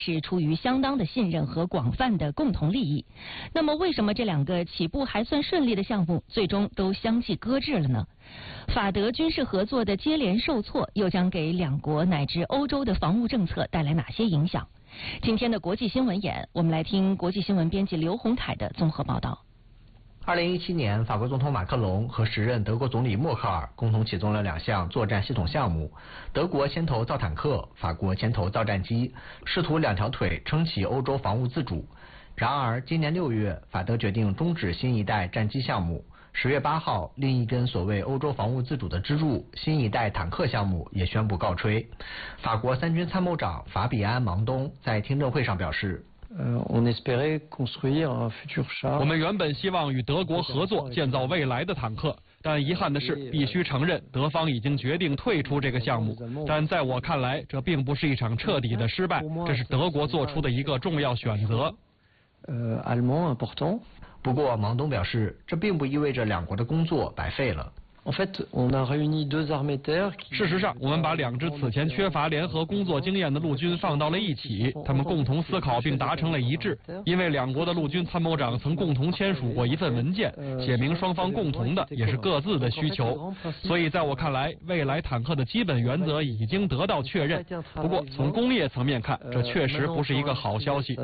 是出于相当的信任和广泛的共同利益。那么，为什么这两个起步还算顺利的项目，最终都相继搁置了呢？法德军事合作的接连受挫，又将给两国乃至欧洲的防务政策带来哪些影响？今天的国际新闻眼，我们来听国际新闻编辑刘洪凯的综合报道。 2017年，法国总统马克龙和时任德国总理默克尔共同启动了2项作战系统项目，德国牵头造坦克，法国牵头造战机，试图2条腿撑起欧洲防务自主。然而，今年6月，法德决定终止新一代战机项目。10月8号，另一根所谓欧洲防务自主的支柱——新一代坦克项目也宣布告吹。法国3军参谋长法比安·芒东在听证会上表示。 我们原本希望与德国合作建造未来的坦克，但遗憾的是，必须承认德方已经决定退出这个项目。但在我看来，这并不是一场彻底的失败，这是德国做出的一个重要选择。 不过，芒东表示，这并不意味着两国的工作白费了。 事实上，我们把2支此前缺乏联合工作经验的陆军放到了一起，他们共同思考并达成了一致。因为2国的陆军参谋长曾共同签署过一份文件，写明双方共同的也是各自的需求。所以在我看来，未来坦克的基本原则已经得到确认。不过，从工业层面看，这确实不是一个好消息。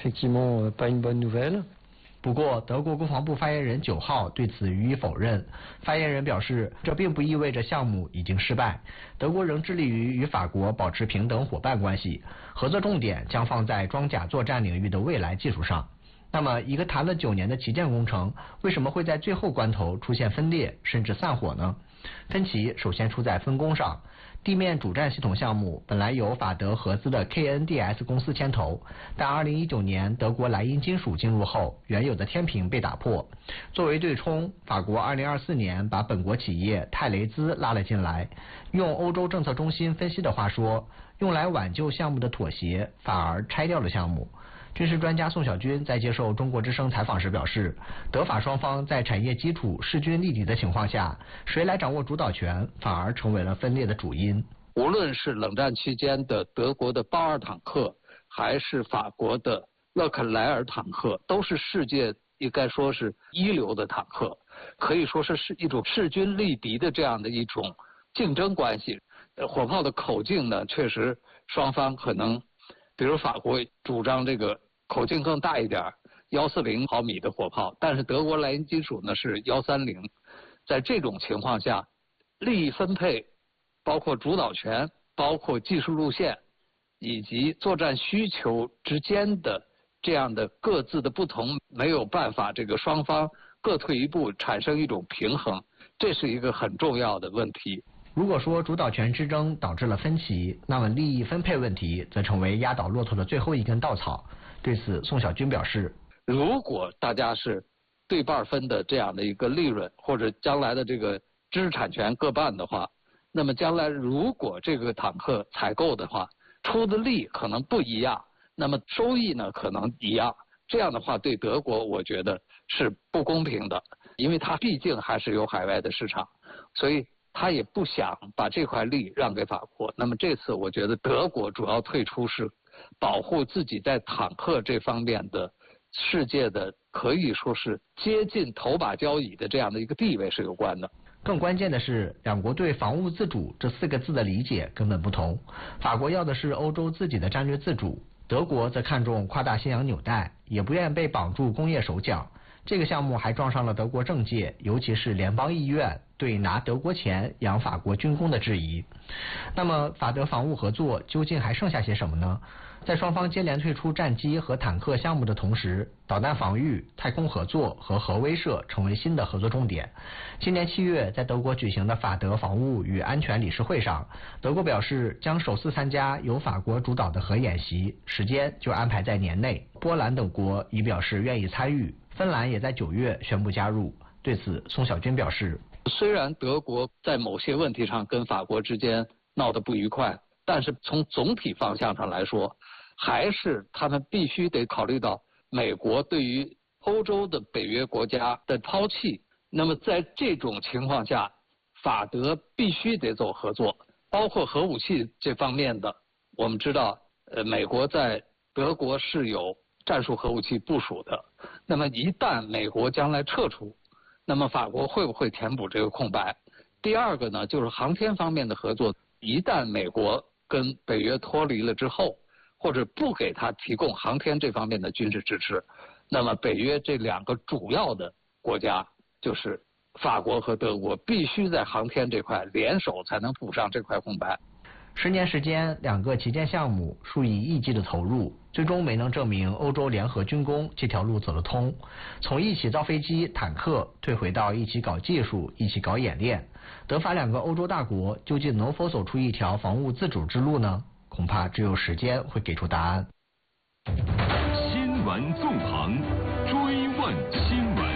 不过，德国国防部发言人9号对此予以否认。发言人表示，这并不意味着项目已经失败。德国仍致力于与法国保持平等伙伴关系，合作重点将放在装甲作战领域的未来技术上。那么，一个谈了9年的旗舰工程，为什么会在最后关头出现分裂甚至散伙呢？分歧首先出在分工上。地面主战系统项目本来由法德合资的 KNDS 公司牵头，但2019年德国莱茵金属进入后，原有的天平被打破。作为对冲，法国2024年把本国企业泰雷兹拉了进来。用欧洲政策中心分析的话说，用来挽救项目的妥协，反而拆掉了项目。军事专家宋小军在接受中国之声采访时表示，德法双方在产业基础势均力敌的情况下，谁来掌握主导权，反而成为了分裂的主因。 无论是冷战期间的德国的豹2坦克，还是法国的勒克莱尔坦克，都是世界应该说是一流的坦克，可以说是一种势均力敌的这样的一种竞争关系。火炮的口径呢，确实双方可能，比如法国主张这个口径更大一点，140毫米的火炮，但是德国莱茵金属呢是130。在这种情况下，利益分配，包括主导权，包括技术路线，以及作战需求之间的这样的各自的不同，没有办法这个双方各退一步，产生一种平衡，这是一个很重要的问题。 如果说主导权之争导致了分歧，那么利益分配问题则成为压倒骆驼的最后一根稻草。对此，宋小军表示， 如果大家是对半分的这样的一个利润，或者将来的这个知识产权各半的话，那么将来如果这个坦克采购的话，出的力可能不一样，那么收益呢可能一样。这样的话对德国我觉得是不公平的，因为它毕竟还是有海外的市场，所以他也不想把这块利让给法国。那么这次我觉得德国主要退出是保护自己在坦克这方面的世界的可以说是接近头把交椅的这样的一个地位是有关的。 更关键的是，两国对防务自主这4个字的理解根本不同。法国要的是欧洲自己的战略自主，德国则看重夸大信仰纽带，也不愿被绑住工业手脚。这个项目还撞上了德国政界，尤其是联邦议院对拿德国钱养法国军工的质疑。那么法德防务合作究竟还剩下些什么呢？在双方接连退出战机和坦克项目的同时，导弹防御、太空合作和核威慑成为新的合作重点。今年7月，在德国举行的法德防务与安全理事会上，德国表示将首次参加由法国主导的核演习，时间就安排在年内。波兰等国已表示愿意参与，芬兰也在9月宣布加入。对此，宋小军表示， 虽然德国在某些问题上跟法国之间闹得不愉快，但是从总体方向上来说，还是他们必须得考虑到美国对于欧洲的北约国家的抛弃。那么在这种情况下，法德必须得走合作，包括核武器这方面的。我们知道，美国在德国是有战术核武器部署的。那么一旦美国将来撤出，那么法国会不会填补这个空白？第二个呢，就是航天方面的合作，一旦美国跟北约脱离了之后，或者不给他提供航天这方面的军事支持，那么北约这2个主要的国家，就是法国和德国，必须在航天这块联手才能补上这块空白。 10年时间，2个旗舰项目数以亿计的投入，最终没能证明欧洲联合军工这条路走得通。从一起造飞机、坦克，退回到一起搞技术、一起搞演练，德法2个欧洲大国究竟能否走出一条防务自主之路呢？恐怕只有时间会给出答案。 新闻纵横，追问新闻。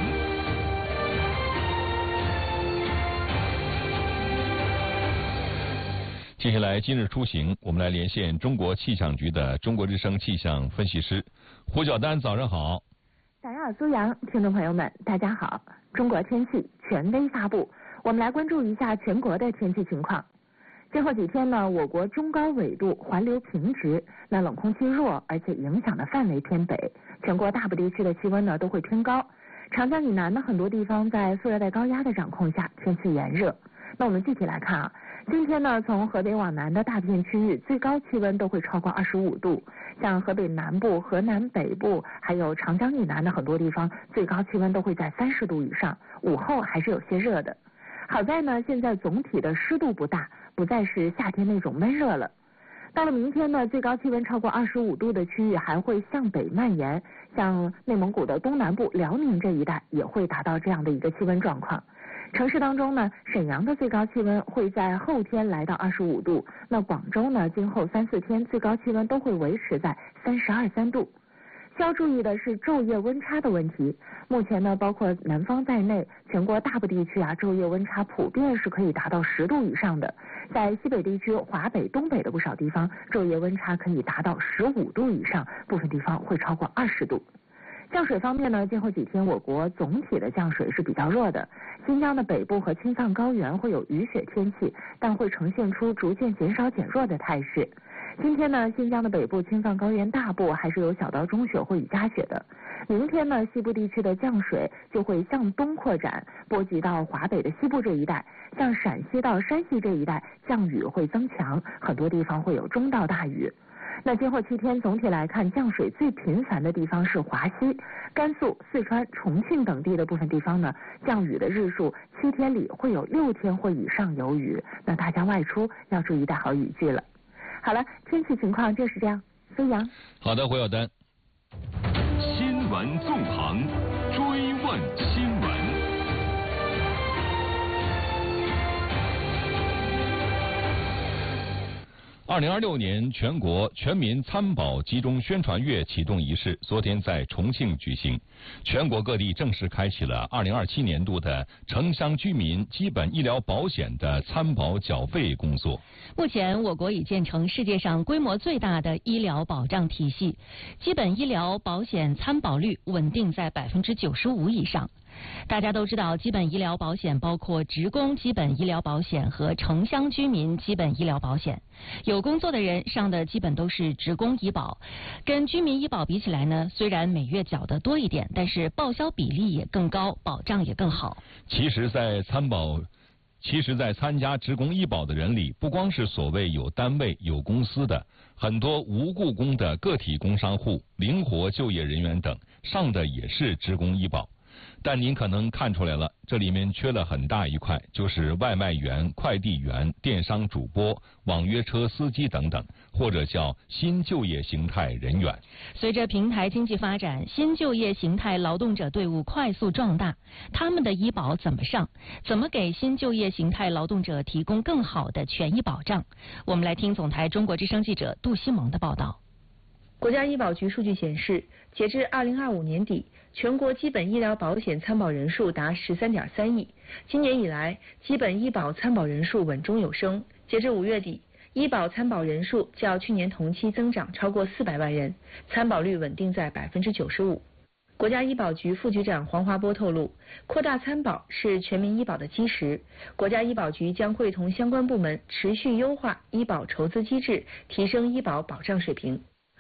接下来今日出行，我们来连线中国气象局的中国之声气象分析师胡晓丹，早上好。 早上好，苏阳，听众朋友们，大家好。中国天气权威发布，我们来关注一下全国的天气情况。今后几天呢，我国中高纬度环流平直，那冷空气弱，而且影响的范围偏北，全国大部地区的气温呢都会偏高。长江以南的很多地方在副热带高压的掌控下，天气炎热。那我们具体来看啊，今天呢，从河北往南的大片区域最高气温都会超过25度，像河北南部、河南北部，还有长江以南的很多地方，最高气温都会在30度以上，午后还是有些热的。好在呢，现在总体的湿度不大，不再是夏天那种闷热了。到了明天呢，最高气温超过25度的区域还会向北蔓延，像内蒙古的东南部、辽宁这一带也会达到这样的一个气温状况。城市当中呢，沈阳的最高气温会在后天来到25度，那广州呢，今后3、4天最高气温都会维持在32、3度。需要注意的是昼夜温差的问题。目前呢，包括南方在内，全国大部地区啊，昼夜温差普遍是可以达到10度以上的。在西北地区、华北、东北的不少地方，昼夜温差可以达到15度以上，部分地方会超过20度。降水方面呢，今后几天我国总体的降水是比较弱的。新疆的北部和青藏高原会有雨雪天气，但会呈现出逐渐减少减弱的态势。今天呢，新疆的北部、青藏高原大部还是有小到中雪或雨夹雪的。明天呢，西部地区的降水就会向东扩展，波及到华北的西部这一带，向陕西到山西这一带降雨会增强，很多地方会有中到大雨。那今后7天总体来看，降水最频繁的地方是华西、甘肃、四川、重庆等地的部分地方呢，降雨的日数7天里会有6天或以上有雨，那大家外出要注意带好雨具了。好了，天气情况就是这样。飞扬。 好的，胡晓丹。新闻纵横，追问新闻。2026年全国全民参保集中宣传月启动仪式昨天在重庆举行，全国各地正式开启了2027年度的城乡居民基本医疗保险的参保缴费工作。 目前，我国已建成世界上规模最大的医疗保障体系，基本医疗保险参保率稳定在95%以上。大家都知道，基本医疗保险包括职工基本医疗保险和城乡居民基本医疗保险。有工作的人上的基本都是职工医保，跟居民医保比起来呢，虽然每月缴的多一点，但是报销比例也更高，保障也更好。 其实，在参加职工医保的人里，不光是所谓有单位、有公司的，很多无雇工的个体工商户、灵活就业人员等，上的也是职工医保。但您可能看出来了，这里面缺了很大一块，就是外卖员、快递员、电商主播、网约车司机等等，或者叫新就业形态人员。 随着平台经济发展，新就业形态劳动者队伍快速壮大，他们的医保怎么上？怎么给新就业形态劳动者提供更好的权益保障？我们来听总台中国之声记者杜西蒙的报道。 国家医保局数据显示，截至2025年底，全国基本医疗保险参保人数达13.3亿。今年以来，基本医保参保人数稳中有升。截至5月底，医保参保人数较去年同期增长超过400万人，参保率稳定在95%。国家医保局副局长黄华波透露，扩大参保是全民医保的基石。国家医保局将会同相关部门持续优化医保筹资机制，提升医保保障水平。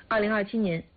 2027年